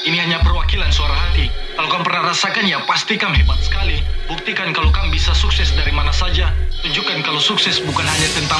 Ini hanya perwakilan suara hati. Kalau kamu pernah rasakan, ya pasti kamu hebat sekali. Buktikan kalau kamu bisa sukses dari mana saja. Tunjukkan kalau sukses bukan hanya tentang